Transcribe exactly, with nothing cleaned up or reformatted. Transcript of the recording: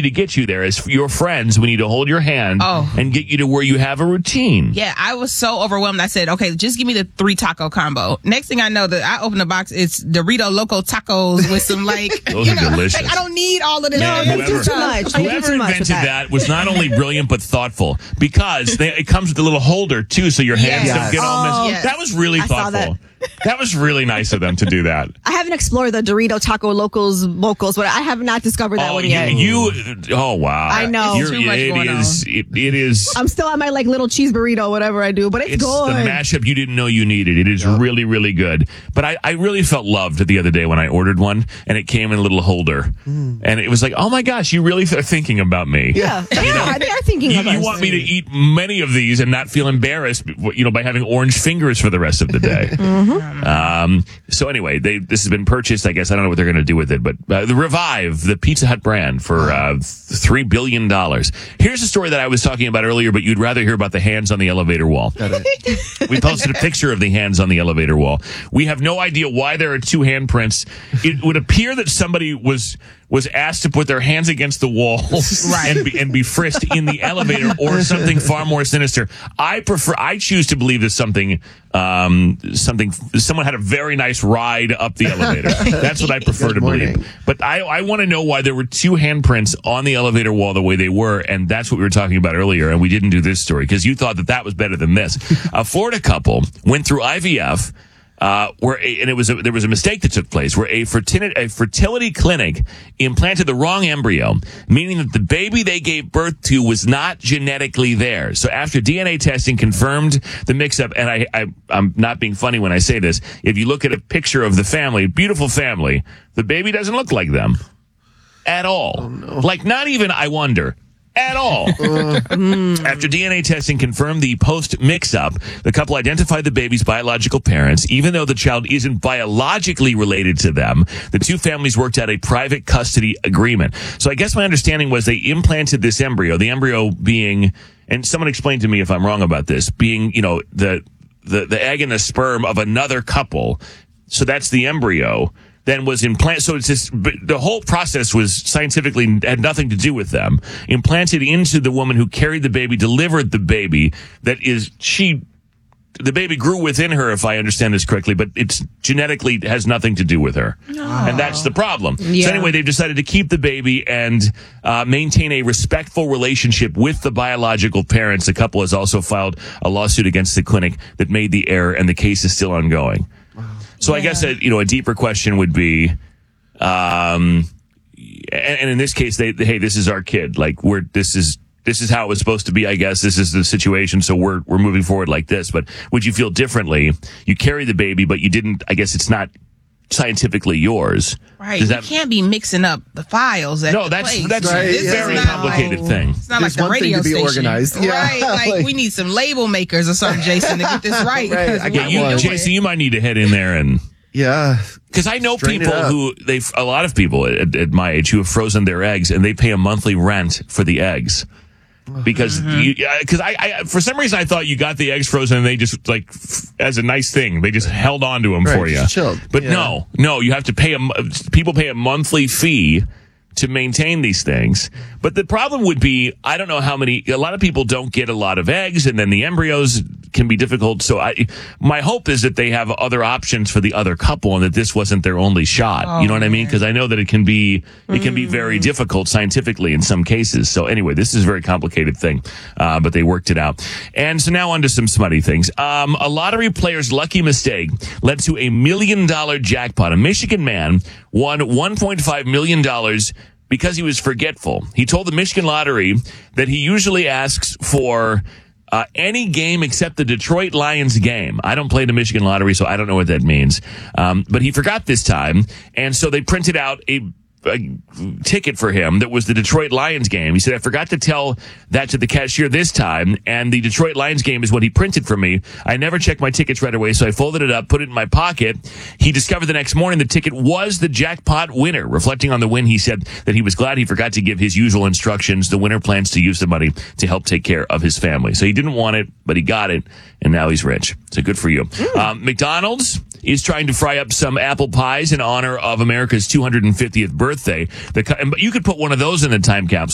to get you there. As your friends, we need to hold your hand oh. and get you to where you have a routine. Yeah, I was so overwhelmed. I said, okay, just give me the three taco combo. Next thing I know, that I open the box, it's Dorito Loco tacos with some like, Those you are know, delicious. like, I don't need all of this. Man, No, whoever, too much. whoever too much invented that. that was not only brilliant but thoughtful, because they, it comes with a little holder too, so your hands Yes. don't get all Oh, messed. yes. That was really I saw thoughtful. That was really nice of them to do that. I haven't explored the Dorito Taco Locals Locals, but I have not discovered that Oh, one you, yet. you, oh wow! I know. You're, Too much it going is. It, it is. I'm still on my like little cheese burrito, whatever I do, but it's, It's good. the mashup you didn't know you needed. It is really, really good. But I, I really felt loved the other day when I ordered one, and it came in a little holder, Mm. and it was like, oh my gosh, you really are thinking about me. Yeah, they are. They are thinking You, of you us. want me to eat many of these and not feel embarrassed, you know, by having orange fingers for the rest of the day. Mm-hmm. um, so anyway, they, this has been purchased. I guess I don't know what they're going to do with it, but uh, the Revive, the Pizza Hut brand, for uh, three billion dollars. Here's a story that I was talking about earlier, but you'd rather hear about the hands on the elevator wall. We posted a picture of the hands on the elevator wall. We have no idea why there are two handprints. It would appear that somebody was was asked to put their hands against the wall Right. and be, and be frisked in the elevator, or something far more sinister. I prefer. I choose to believe that something, um, something, someone had a very nice ride up the elevator. That's what I prefer Good to morning. believe. But I, I want to know why there were two handprints on the elevator wall the way they were, and that's what we were talking about earlier. And we didn't do this story because you thought that that was better than this. A Florida couple went through I V F. Uh, where a, and it was a, there was a mistake that took place where a fertility a fertility clinic implanted the wrong embryo, meaning that the baby they gave birth to was not genetically there. So after D N A testing confirmed the mix-up, and I, I I'm not being funny when I say this, if you look at a picture of the family, beautiful family, the baby doesn't look like them at all. Oh, no. Like not even I wonder. At all. After D N A testing confirmed the post mix-up, the couple identified the baby's biological parents. Even though the child isn't biologically related to them, the two families worked out a private custody agreement. So I guess my understanding was they implanted this embryo, the embryo being, and someone explained to me if I'm wrong about this, being, you know, the, the, the egg and the sperm of another couple. So that's the embryo. Then was implanted. So it's just, the whole process was scientifically had nothing to do with them. Implanted into the woman who carried the baby, delivered the baby. That is, she, the baby grew within her, if I understand this correctly, but it's genetically has nothing to do with her. And that's the problem. Yeah. So anyway, they've decided to keep the baby and uh, maintain a respectful relationship with the biological parents. The couple has also filed a lawsuit against the clinic that made the error, and the case is still ongoing. So I guess, a, you know, a deeper question would be, um, and, and in this case, they, hey, this is our kid. Like, we're, this is, this is how it was supposed to be, I guess. This is the situation. So we're, we're moving forward like this. But would you feel differently? You carry the baby, but you didn't, I guess it's not scientifically yours. Right. Does You that, can't be mixing up the files. At no, the that's, place. that's Right, a yeah. This very is not complicated like, thing. It's not Just like the one thing radio to be station. organized. Yeah. Right. Like, Like- we need some label makers or something, Jason, to get this right. Right. 'cause I what get Yeah, we're you, doing- Jason, you might need to head in there and, Yeah. because I know Straighten it people up. who they a lot of people at, at my age who have frozen their eggs, and they pay a monthly rent for the eggs because you because I, I for some reason I thought you got the eggs frozen and they just like f- as a nice thing they just held on to them Right, for you. just chilled. But Yeah. no, no, you have to pay a mo- people pay a monthly fee to maintain these things. But the problem would be, I don't know how many, a lot of people don't get a lot of eggs, and then the embryos can be difficult. So I, my hope is that they have other options for the other couple and that this wasn't their only shot. Oh, you know what I mean? Because I know that it can be, it can be very difficult scientifically in some cases. So anyway, this is a very complicated thing, uh, but they worked it out. And so now on to some smutty things. Um, a lottery player's lucky mistake led to a million dollar jackpot. A Michigan man won one point five million dollars because he was forgetful. He told the Michigan Lottery that he usually asks for uh, any game except the Detroit Lions game. I don't play the Michigan Lottery, so I don't know what that means. Um, but he forgot this time, and so they printed out a a ticket for him that was the Detroit Lions game. He said, I forgot to tell that to the cashier this time, and the Detroit Lions game is what he printed for me. I never checked my tickets right away, so I folded it up, put it in my pocket. He discovered the next morning the ticket was the jackpot winner. Reflecting on the win, he said that he was glad he forgot to give his usual instructions. The winner plans to use the money to help take care of his family. So he didn't want it, but he got it, and now he's rich. So good for you. Um, McDonald's is trying to fry up some apple pies in honor of America's two hundred fiftieth birthday. The, you could put one of those in the time capsule.